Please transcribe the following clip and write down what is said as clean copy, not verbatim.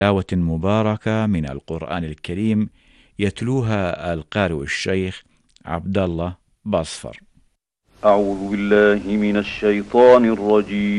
تلاوة مباركة من القرآن الكريم يتلوها القارئ الشيخ عبد الله باصفر. أعوذ بالله من الشيطان الرجيم.